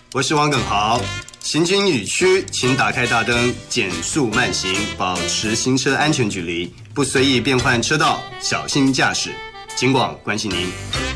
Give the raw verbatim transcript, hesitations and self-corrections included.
我是王耿豪。行经雨区，请打开大灯，减速慢行，保持行车安全距离，不随意变换车道，小心驾驶。警广关心您。